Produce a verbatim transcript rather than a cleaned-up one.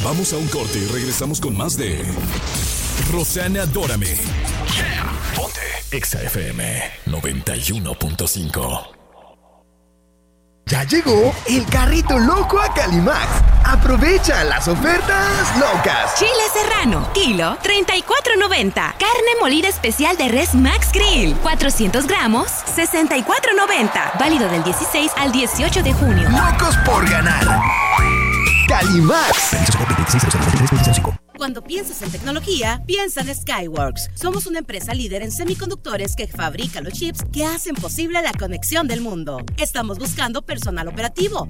Vamos a un corte y regresamos con más de Rosanna Adórame. Yeah. Ponte Exa F M noventa y uno punto cinco. Ya llegó el carrito loco a Calimax. Aprovecha las ofertas locas. Chile serrano, kilo, treinta y cuatro noventa. Carne molida especial de res Max Grill, cuatrocientos gramos, sesenta y cuatro noventa. Válido del dieciséis al dieciocho de junio. Locos por ganar. Calimax. Cuando piensas en tecnología, piensa en Skyworks. Somos una empresa líder en semiconductores que fabrica los chips que hacen posible la conexión del mundo. Estamos buscando personal operativo,